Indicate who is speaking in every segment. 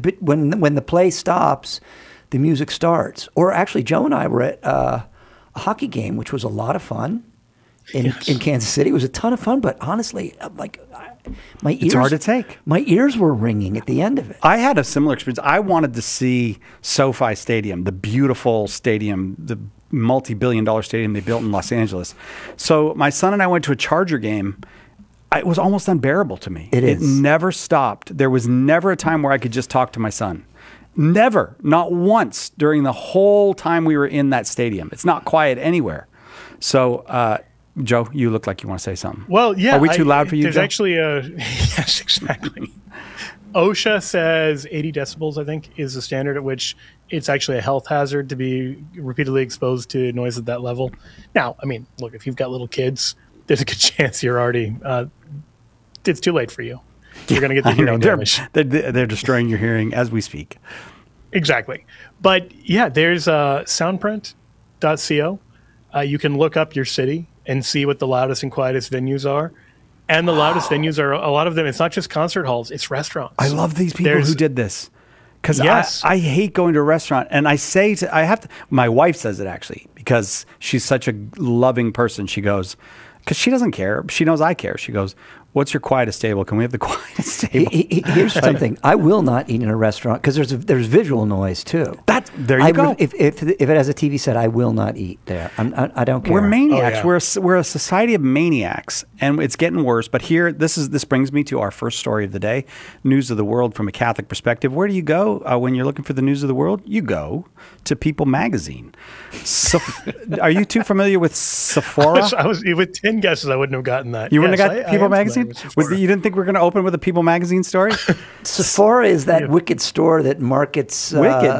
Speaker 1: but when the play stops, the music starts. Or actually, Joe and I were at a hockey game, which was a lot of fun in Kansas City. It was a ton of fun, but honestly, my ears,
Speaker 2: it's hard to take.
Speaker 1: My ears were ringing at the end of it.
Speaker 2: I had a similar experience. I wanted to see SoFi Stadium, the beautiful stadium, the multi-billion-dollar stadium they built in Los Angeles. So my son and I went to a Charger game. It was almost unbearable to me.
Speaker 1: It
Speaker 2: never stopped. There was never a time where I could just talk to my son. Never. Not once during the whole time we were in that stadium. It's not quiet anywhere. So, Joe, you look like you want to say something.
Speaker 3: Well, yeah.
Speaker 2: Are we too loud for you,
Speaker 3: There's
Speaker 2: Joe?
Speaker 3: actually yes, exactly. OSHA says 80 decibels, I think, is the standard at which it's actually a health hazard to be repeatedly exposed to noise at that level. Now, I mean, look, if you've got little kids, there's a good chance you're already, it's too late for you. You're going to get the hearing damage.
Speaker 2: They're destroying your hearing as we speak.
Speaker 3: Exactly. But yeah, there's soundprint.co. You can look up your city and see what the loudest and quietest venues are. And the loudest venues are, a lot of them, it's not just concert halls, it's restaurants.
Speaker 2: I love these people who did this. Because
Speaker 3: yes.
Speaker 2: I hate going to a restaurant. And my wife says it actually, because she's such a loving person. She goes, because she doesn't care. She knows I care. She goes, what's your quietest table? Can we have the quietest table?
Speaker 1: Here's something. I will not eat in a restaurant because there's visual noise too.
Speaker 2: There you go.
Speaker 1: If it has a TV set, I will not eat there. I don't care.
Speaker 2: We're maniacs.
Speaker 3: Oh, yeah.
Speaker 2: We're a society of maniacs, and it's getting worse. But here, this brings me to our first story of the day: news of the world from a Catholic perspective. Where do you go when you're looking for the news of the world? You go to People Magazine. So, are you too familiar with Sephora?
Speaker 3: I was with 10 guesses. I wouldn't have gotten that.
Speaker 2: You wouldn't have got People Magazine? You didn't think we were going to open with a People Magazine story?
Speaker 1: Sephora is that wicked store that markets makeup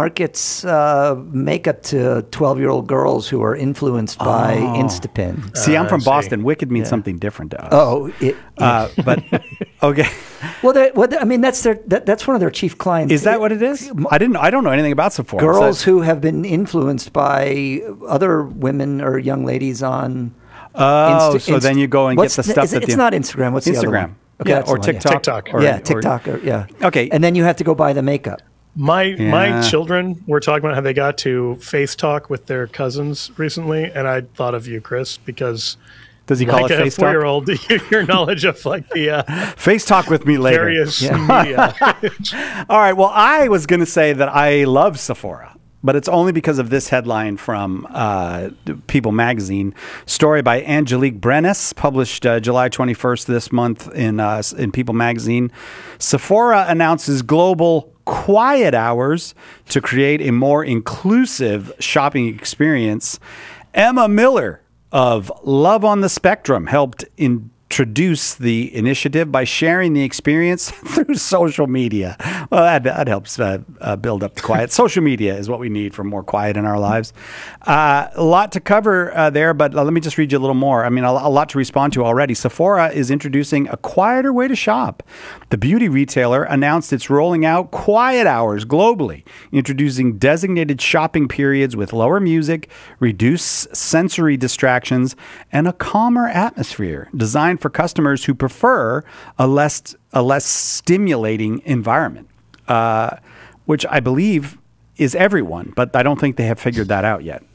Speaker 1: to 12-year-old girls who are influenced by Instapin.
Speaker 2: See, I'm from Boston. Wicked means something different to us.
Speaker 1: Oh,
Speaker 2: but okay.
Speaker 1: Well, I mean, that's one of their chief clients.
Speaker 2: Is that what it is? I don't know anything about Sephora.
Speaker 1: Girls who have been influenced by other women or young ladies on.
Speaker 2: So then you go and get the stuff.
Speaker 1: It's not Instagram. What's the other
Speaker 2: Instagram?
Speaker 1: one? Okay,
Speaker 2: or TikTok.
Speaker 3: TikTok.
Speaker 1: TikTok.
Speaker 2: Okay.
Speaker 1: And then you have to go buy the makeup.
Speaker 3: My children were talking about how they got to face talk with their cousins recently, and I thought of you, Chris, because
Speaker 2: does he call it face talk?
Speaker 3: 4-year-old, your knowledge of like the
Speaker 2: face talk with me later.
Speaker 3: Various media.
Speaker 2: All right. Well, I was going to say that I love Sephora. But it's only because of this headline from People Magazine. Story by Angelique Brenes, published July 21st this month in People Magazine. Sephora announces global quiet hours to create a more inclusive shopping experience. Emma Miller of Love on the Spectrum helped introduce the initiative by sharing the experience through social media. Well, that helps build up the quiet. Social media is what we need for more quiet in our lives. A lot to cover there, but let me just read you a little more. I mean, a lot to respond to already. Sephora is introducing a quieter way to shop. The beauty retailer announced it's rolling out quiet hours globally, introducing designated shopping periods with lower music, reduced sensory distractions, and a calmer atmosphere designed for customers who prefer a less stimulating environment, which I believe is everyone, but I don't think they have figured that out yet.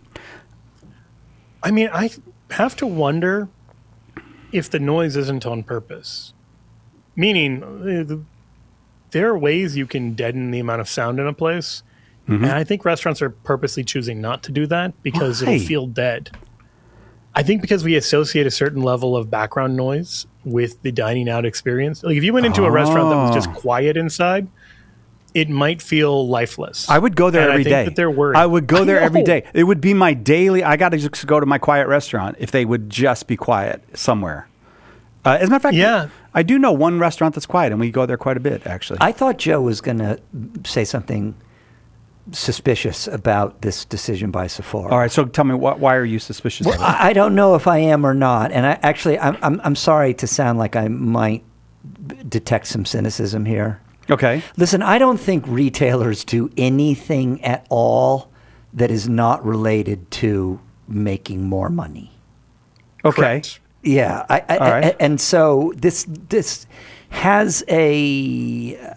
Speaker 3: I mean, I have to wonder if the noise isn't on purpose. Meaning, there are ways you can deaden the amount of sound in a place, and I think restaurants are purposely choosing not to do that because it'll feel dead. I think because we associate a certain level of background noise with the dining out experience. Like if you went into a restaurant that was just quiet inside, it might feel lifeless.
Speaker 2: I would go there every day.
Speaker 3: I think that they're worried.
Speaker 2: I would go there every day. It would be my daily. I got to just go to my quiet restaurant if they would just be quiet somewhere. As a matter of fact, I do know one restaurant that's quiet, and we go there quite a bit, actually.
Speaker 1: I thought Joe was going to say something suspicious about this decision by Sephora.
Speaker 2: All right, so tell me, why are you suspicious of it?
Speaker 1: I don't know if I am or not, and I'm sorry to sound like I might detect some cynicism here.
Speaker 2: Okay.
Speaker 1: Listen, I don't think retailers do anything at all that is not related to making more money.
Speaker 2: Okay.
Speaker 3: Correct.
Speaker 1: Yeah,
Speaker 2: All right.
Speaker 1: And so this has a